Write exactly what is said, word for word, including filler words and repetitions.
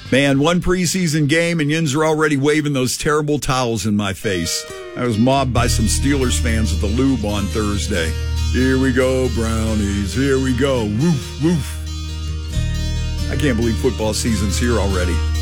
Man, one preseason game and Yins are already waving those terrible towels in my face. I was mobbed by some Steelers fans at the Lube on Thursday. Here we go, Brownies. Here we go. Woof, woof. I can't believe football season's here already.